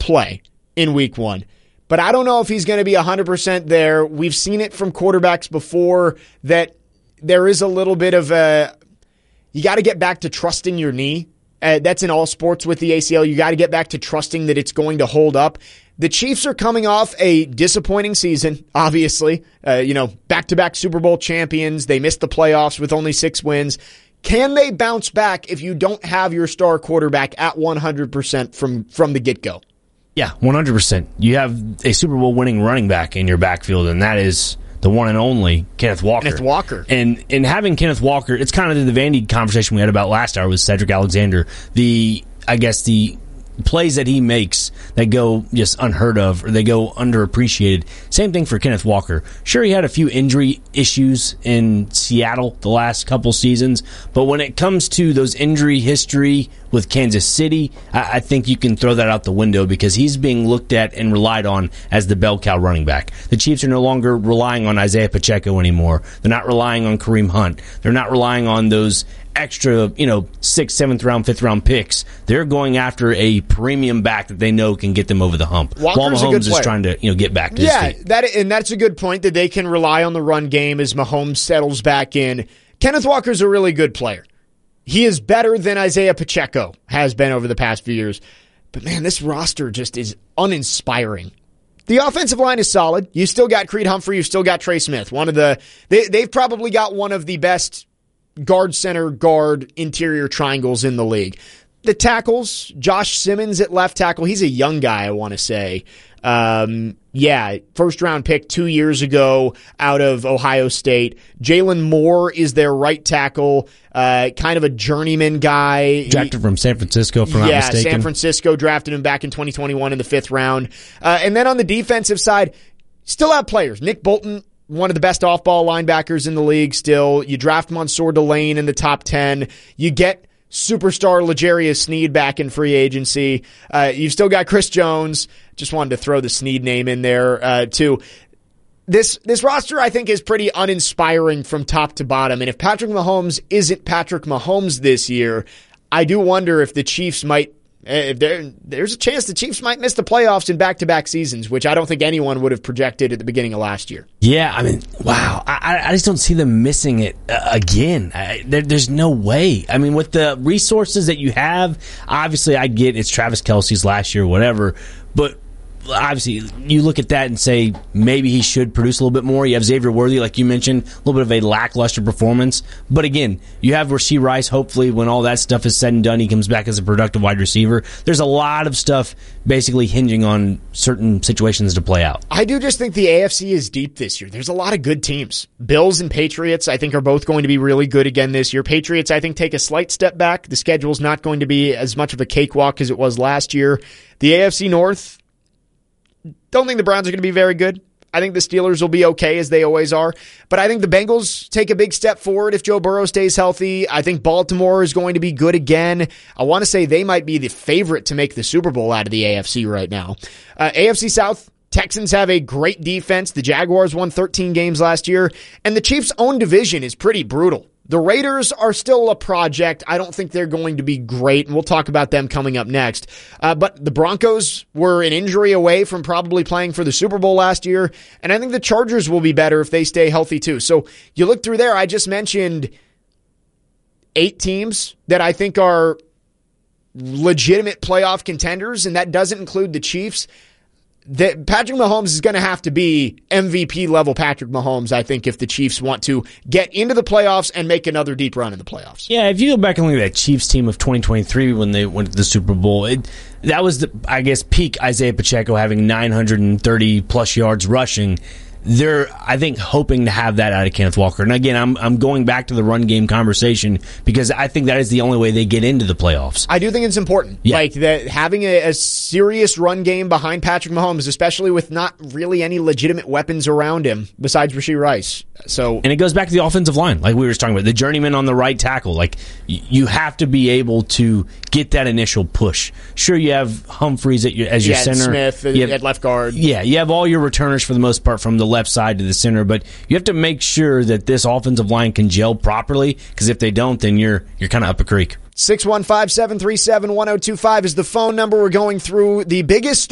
play in week 1. But I don't know if he's going to be 100% there. We've seen it from quarterbacks before that there is a little bit of you got to get back to trusting your knee. That's in all sports with the ACL. You got to get back to trusting that it's going to hold up. The Chiefs are coming off a disappointing season, obviously. Back-to-back Super Bowl champions. They missed the playoffs with only 6 wins. Can they bounce back if you don't have your star quarterback at 100% from the get-go? Yeah, 100%. You have a Super Bowl winning running back in your backfield, and that is the one and only Kenneth Walker. And in having Kenneth Walker, it's kind of the Vandy conversation we had about last hour with Cedric Alexander. The plays that he makes that go just unheard of or they go underappreciated. Same thing for Kenneth Walker. Sure, he had a few injury issues in Seattle the last couple seasons, but when it comes to those injury history with Kansas City, I think you can throw that out the window because he's being looked at and relied on as the bell cow running back. The Chiefs are no longer relying on Isaiah Pacheco anymore. They're not relying on Kareem Hunt. They're not relying on those extra, 6th, 7th round, 5th round picks. They're going after a premium back that they know can get them over the hump. Walker's while Mahomes is trying to, get back to his feet. That's a good point that they can rely on the run game as Mahomes settles back in. Kenneth Walker's a really good player. He is better than Isaiah Pacheco has been over the past few years. But man, this roster just is uninspiring. The offensive line is solid. You still got Creed Humphrey. You've still got Trey Smith. They've probably got one of the best guard, center, guard, interior triangles in the league. The tackles, Josh Simmons at left tackle. He's a young guy, I want to say. First round pick 2 years ago out of Ohio State. Jalen Moore is their right tackle, kind of a journeyman guy. Drafted from San Francisco, if I'm not mistaken. San Francisco drafted him back in 2021 in the 5th round. And then on the defensive side, still have players. Nick Bolton, one of the best off-ball linebackers in the league still. You draft Mansour Delane in the top 10. You get superstar L'Jarius Sneed back in free agency. You've still got Chris Jones. Just wanted to throw the Sneed name in there, too. This roster, I think, is pretty uninspiring from top to bottom. And if Patrick Mahomes isn't Patrick Mahomes this year, I do wonder if the Chiefs might there's a chance the Chiefs might miss the playoffs in back-to-back seasons, which I don't think anyone would have projected at the beginning of last year. Yeah, I mean, wow. I just don't see them missing it again. There's no way. I mean, with the resources that you have, obviously I get it's Travis Kelce's last year, whatever, but obviously you look at that and say maybe he should produce a little bit more. You have Xavier Worthy, like you mentioned, a little bit of a lackluster performance. But again, you have Rashee Rice. Hopefully when all that stuff is said and done, he comes back as a productive wide receiver. There's a lot of stuff basically hinging on certain situations to play out. I do just think the AFC is deep this year. There's a lot of good teams. Bills and Patriots, I think, are both going to be really good again this year. Patriots, I think, take a slight step back. The schedule's not going to be as much of a cakewalk as it was last year. The AFC North, don't think the Browns are going to be very good. I think the Steelers will be okay, as they always are. But I think the Bengals take a big step forward if Joe Burrow stays healthy. I think Baltimore is going to be good again. I want to say they might be the favorite to make the Super Bowl out of the AFC right now. AFC South, Texans have a great defense. The Jaguars won 13 games last year. And the Chiefs' own division is pretty brutal. The Raiders are still a project. I don't think they're going to be great, and we'll talk about them coming up next. But the Broncos were an injury away from probably playing for the Super Bowl last year, and I think the Chargers will be better if they stay healthy too. So you look through there, I just mentioned 8 teams that I think are legitimate playoff contenders, and that doesn't include the Chiefs. That Patrick Mahomes is going to have to be MVP level Patrick Mahomes, I think, if the Chiefs want to get into the playoffs and make another deep run in the playoffs. Yeah, if you go back and look at that Chiefs team of 2023 when they went to the Super Bowl, that was, peak Isaiah Pacheco having 930-plus yards rushing. They're, I think, hoping to have that out of Kenneth Walker. And again, I'm going back to the run game conversation because I think that is the only way they get into the playoffs. I do think it's important. Yeah. Like that, having a serious run game behind Patrick Mahomes, especially with not really any legitimate weapons around him besides Rashee Rice. And it goes back to the offensive line, like we were just talking about, the journeyman on the right tackle. Like you have to be able to get that initial push. Sure, you have Humphreys as your center. Smith at left guard. Yeah, you have all your returners for the most part from the left side to the center, but you have to make sure that this offensive line can gel properly, because if they don't, then you're kind of up a creek. 615-737-1025 is the phone number. We're going through the biggest